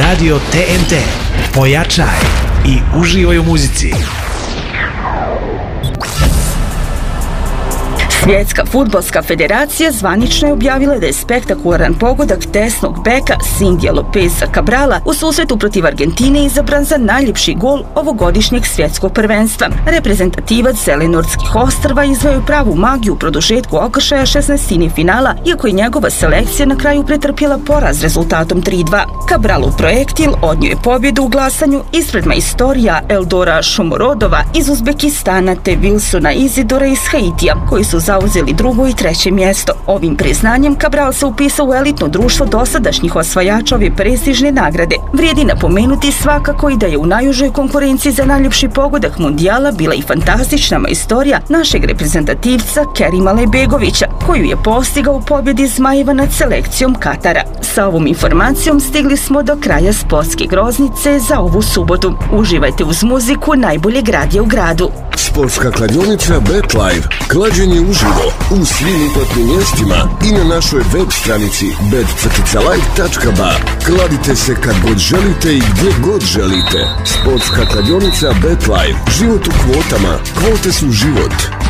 Radio TNT. Pojačaj i uživaj u muzici. Svjetska fudbalska federacija zvanično je objavila da je spektakularan pogodak desnog beka Sindija Lopeza Cabrala u susretu protiv Argentine izabran za najljepši gol ovogodišnjeg svjetskog prvenstva. Reprezentativac Zelenortskih ostrva izveo je pravu magiju u produžetku okršaja 16. finala, iako je njegova selekcija na kraju pretrpjela poraz rezultatom 3:2. Cabralov projektil odnio je pobjedu u glasanju ispred majstorija Eldora Shomorodova iz Uzbekistana te Wilsona Izidora iz Haitija, koji su zauzeli drugo i treće mjesto. Ovim priznanjem Cabral se upisao u elitno društvo dosadašnjih osvajača ove prestižne nagrade. Vrijedi napomenuti svakako i da je u najužoj konkurenciji za najljepši pogodak mundijala bila i fantastična majstorija našeg reprezentativca Kerima Lebegovića, koju je postigao u pobjedi Zmajeva nad selekcijom Katara. Sa ovom informacijom stigli smo do kraja sportske groznice za ovu subotu. Uživajte uz muziku najboljeg radija u gradu. Sportska kladionica BetLive. Klađenje uživo u svim uplatnim mjestima i na našoj web stranici bet-live.ba. Kladite se kad god želite i gdje god želite. Sportska kladionica BetLive. Život u kvotama. Kvote su život.